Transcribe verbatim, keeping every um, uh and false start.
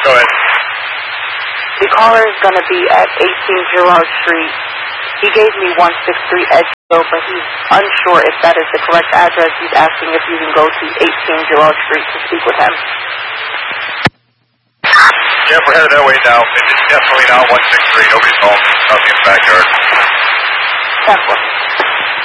Go ahead. The caller is going to be at eighteen Girard Street. He gave me one sixty-three Edgehill, but he's unsure if that is the correct address. He's asking if you can go to eighteen Girard Street to speak with him. Jeff, we're headed that way now. It's definitely not one six three. Nobody's home. Nothing in the backyard. ten four.